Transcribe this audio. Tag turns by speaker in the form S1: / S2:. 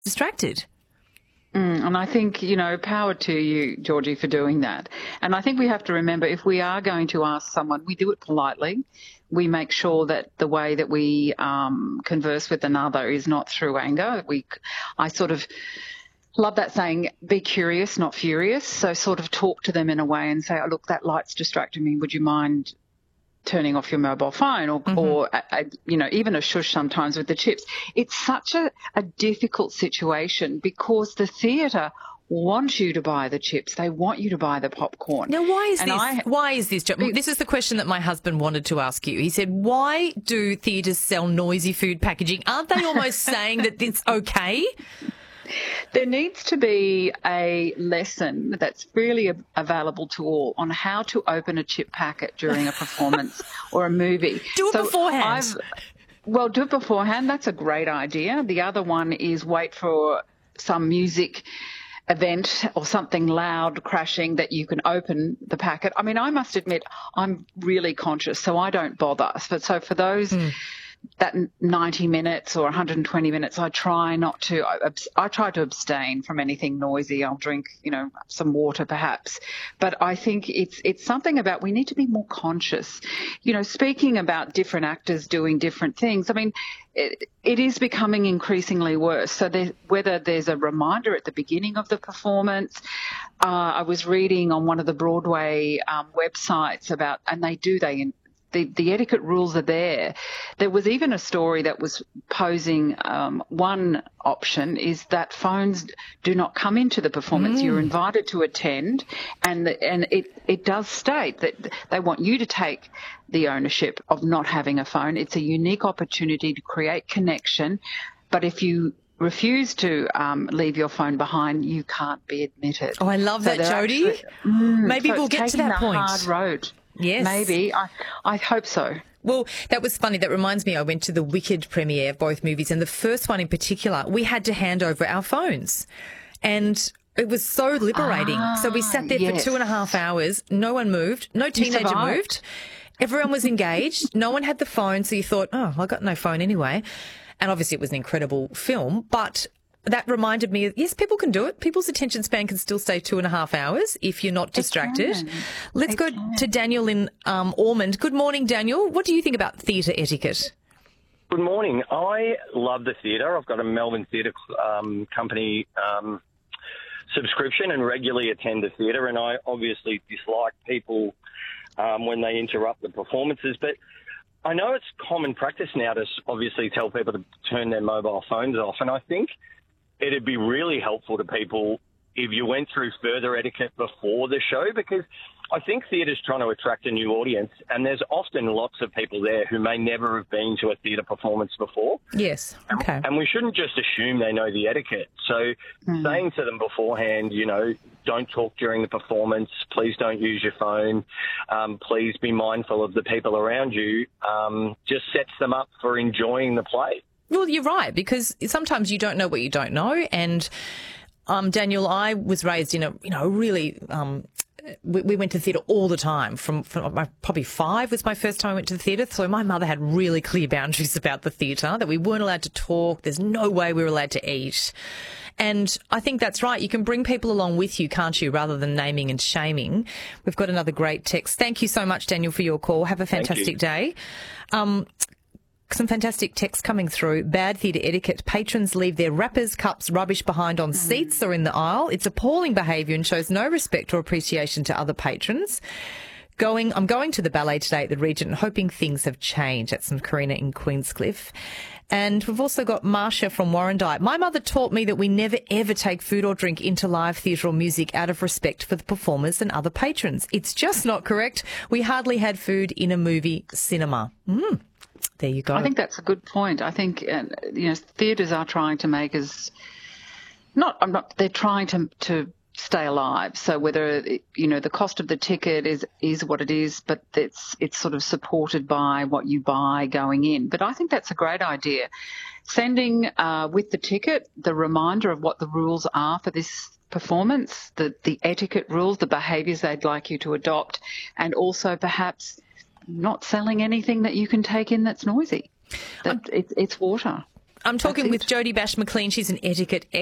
S1: distracted.
S2: And I think, power to you, Georgie, for doing that. And I think we have to remember, if we are going to ask someone, we do it politely. We make sure that the way that we converse with another is not through anger. I sort of love that saying, be curious, not furious. So sort of talk to them in a way and say, oh, look, that light's distracting me. Would you mind turning off your mobile phone, or even a shush sometimes with the chips. It's such a difficult situation because the theatre want you to buy the chips. They want you to buy the popcorn.
S1: Now, why is this? This is the question that my husband wanted to ask you. He said, why do theatres sell noisy food packaging? Aren't they almost saying that it's okay?
S2: There needs to be a lesson that's really available to all on how to open a chip packet during a performance or a movie.
S1: Do it beforehand.
S2: Do it beforehand. That's a great idea. The other one is wait for some music event or something loud crashing that you can open the packet. I mean, I must admit, I'm really conscious, so I don't bother. So for those... that 90 minutes or 120 minutes, I try to abstain from anything noisy. I'll drink, some water perhaps. But I think it's something about we need to be more conscious. Speaking about different actors doing different things, I mean, it is becoming increasingly worse. So whether there's a reminder at the beginning of the performance, I was reading on one of the Broadway websites about, and the etiquette rules are there. There was even a story that was posing one option is that phones do not come into the performance. You're invited to attend, and it does state that they want you to take the ownership of not having a phone. It's a unique opportunity to create connection, but if you refuse to leave your phone behind, you can't be admitted.
S1: Oh, I love that, Jodie. Maybe we'll get to that point.
S2: Hard road.
S1: Yes.
S2: Maybe. I hope so.
S1: Well, that was funny. That reminds me, I went to the Wicked premiere of both movies, and the first one in particular, we had to hand over our phones. And it was so liberating. So we sat there for 2.5 hours. No one moved. No teenager moved. Everyone was engaged. No one had the phone. So you thought, oh, I got no phone anyway. And obviously it was an incredible film, but that reminded me, yes, people can do it. People's attention span can still stay 2.5 hours if you're not distracted. Let's go to Daniel in Ormond. Good morning, Daniel. What do you think about theatre etiquette?
S3: Good morning. I love the theatre. I've got a Melbourne Theatre Company subscription and regularly attend the theatre, and I obviously dislike people when they interrupt the performances, but I know it's common practice now to obviously tell people to turn their mobile phones off, and I think it'd be really helpful to people if you went through further etiquette before the show, because I think theatre's trying to attract a new audience, and there's often lots of people there who may never have been to a theatre performance before.
S1: Yes, okay.
S3: And we shouldn't just assume they know the etiquette. So saying to them beforehand, don't talk during the performance, please don't use your phone, please be mindful of the people around you, just sets them up for enjoying the play.
S1: Well, you're right, because sometimes you don't know what you don't know. And, Daniel, I was raised in a really... we went to theatre all the time. From probably 5 was my first time I went to the theatre. So my mother had really clear boundaries about the theatre, that we weren't allowed to talk. There's no way we were allowed to eat. And I think that's right. You can bring people along with you, can't you, rather than naming and shaming. We've got another great text. Thank you so much, Daniel, for your call. Have a fantastic day. Some fantastic texts coming through. Bad theatre etiquette. Patrons leave their wrappers, cups, rubbish behind on seats or in the aisle. It's appalling behaviour and shows no respect or appreciation to other patrons. I'm going to the ballet today at the Regent and hoping things have changed. That's from Karina in Queenscliff. And we've also got Marsha from Warrandyte. My mother taught me that we never, ever take food or drink into live theatre or music out of respect for the performers and other patrons. It's just not correct. We hardly had food in a movie cinema. There you go.
S2: I think that's a good point. I think theatres are trying to make us they're trying to stay alive. So whether the cost of the ticket is what it is, but it's sort of supported by what you buy going in. But I think that's a great idea. Sending with the ticket the reminder of what the rules are for this performance, the etiquette rules, the behaviours they'd like you to adopt, and also perhaps not selling anything that you can take in that's noisy. It's water.
S1: I'm talking
S2: That's
S1: with
S2: it.
S1: Jodie Bash McLean. She's an etiquette